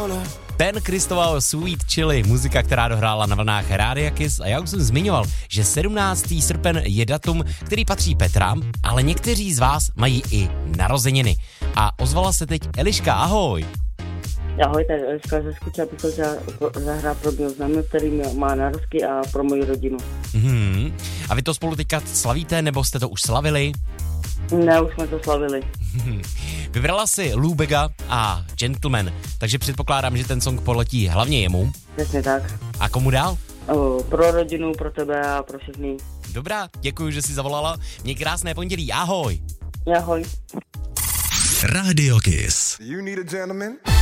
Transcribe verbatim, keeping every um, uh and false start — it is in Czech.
Ten Kristoval Sweet Chili, muzika, která dohrála na vlnách Rádia Kiss, a já už jsem zmiňoval, že sedmnáctého srpen je datum, který patří Petrám, ale někteří z vás mají i narozeniny. A ozvala se teď Eliška, ahoj. Ahoj, tady Eliška ze Skuča, bych chtěla zahrát pro mého známého, který má narozky a pro moji rodinu. Hmm. A vy to spolu teďka slavíte, nebo jste to už slavili? Ne, už jsme to slavili. Vybrala si Lou Bega a Gentleman, takže předpokládám, že ten song poletí hlavně jemu. Přesně tak. A komu dál? O, pro rodinu, pro tebe a pro všechny. Dobrá, děkuji, že jsi zavolala. Měj krásné pondělí, ahoj. Ahoj. Radio Kiss. You need a gentleman?